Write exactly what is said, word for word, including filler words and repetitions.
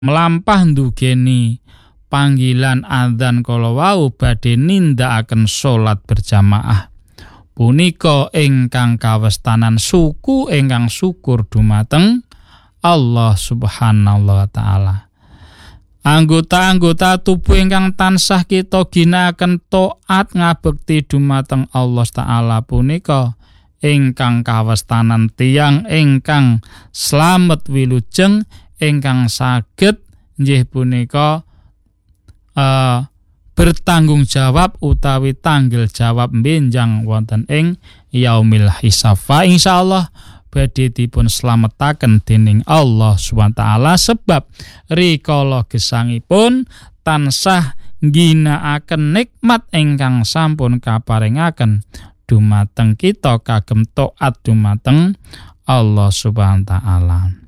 melampah ndugeni panggilan adzan kala wau badhe nindakaken salat berjamaah. Punika ingkang kawestanan suku ingkang syukur dumateng Allah Subhanahu wa taala. Anggota-anggota tubuh ingkang tansah kita ginakaken taat ngabekti dumateng Allah taala punika ingkang kawestanan tiyang ingkang slamet wilujeng ingkang saged nggih punika uh, bertanggung jawab utawi tanggel jawab benjang wonten ing yaumil hisab. Insyaallah badhe dipun slametaken dening Allah Subhanahu wa taala sebab rikala gesangipun tansah ngginakaken nikmat ingkang sampun kaparingaken dumateng kita kagem taat dumateng Allah Subhanahu wa taala.